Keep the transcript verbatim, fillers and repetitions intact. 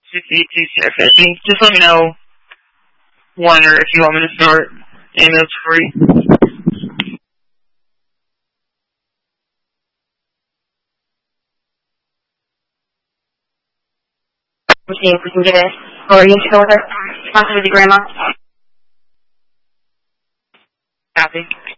sixty-two fifty. Just let me know when or if you want me to start ambulance free. Let's see if we can get it. Or you can go with her. Talk with your grandma. Copy.